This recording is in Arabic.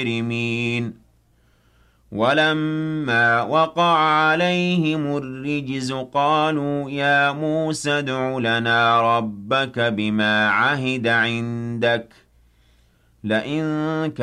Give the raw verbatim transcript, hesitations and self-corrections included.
مجرمين ولما وقع عليهم الرجز قالوا يا موسى ادع لنا ربك بما عهد عندك لئن